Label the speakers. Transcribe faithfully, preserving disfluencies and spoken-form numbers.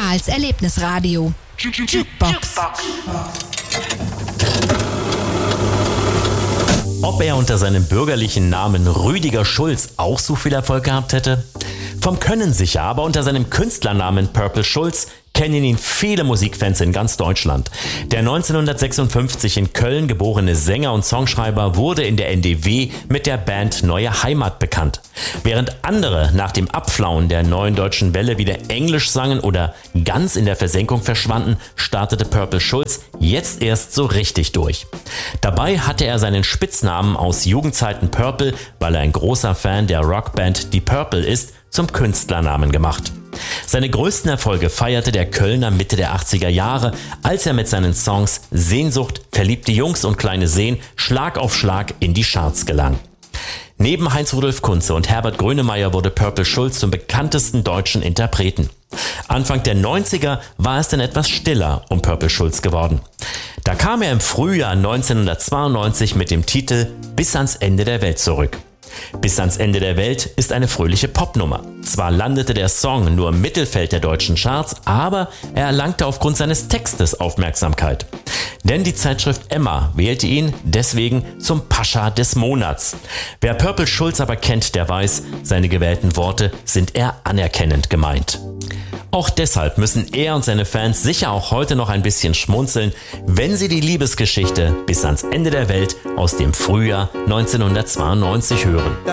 Speaker 1: Karls Erlebnisradio. Jukebox.
Speaker 2: Ob er unter seinem bürgerlichen Namen Rüdiger Schulz auch so viel Erfolg gehabt hätte? Vom Können sicher, aber unter seinem Künstlernamen Purple Schulz kennen ihn viele Musikfans in ganz Deutschland. Der neunzehnhundertsechsundfünfzig in Köln geborene Sänger und Songschreiber wurde in der N D W mit der Band Neue Heimat bekannt. Während andere nach dem Abflauen der neuen deutschen Welle wieder Englisch sangen oder ganz in der Versenkung verschwanden, startete Purple Schulz jetzt erst so richtig durch. Dabei hatte er seinen Spitznamen aus Jugendzeiten Purple, weil er ein großer Fan der Rockband Die Purple ist, zum Künstlernamen gemacht. Seine größten Erfolge feierte der Kölner Mitte der achtziger Jahre, als er mit seinen Songs Sehnsucht, Verliebte Jungs und Kleine Seen Schlag auf Schlag in die Charts gelang. Neben Heinz-Rudolf Kunze und Herbert Grönemeyer wurde Purple Schulz zum bekanntesten deutschen Interpreten. Anfang der neunziger war es dann etwas stiller um Purple Schulz geworden. Da kam er im Frühjahr neunzehnhundertzweiundneunzig mit dem Titel Bis ans Ende der Welt zurück. Bis ans Ende der Welt ist eine fröhliche Popnummer. Zwar landete der Song nur im Mittelfeld der deutschen Charts, aber er erlangte aufgrund seines Textes Aufmerksamkeit. Denn die Zeitschrift Emma wählte ihn deswegen zum Pascha des Monats. Wer Purple Schulz aber kennt, der weiß, seine gewählten Worte sind eher anerkennend gemeint. Auch deshalb müssen er und seine Fans sicher auch heute noch ein bisschen schmunzeln, wenn sie die Liebesgeschichte Bis ans Ende der Welt aus dem Frühjahr neunzehnhundertzweiundneunzig hören.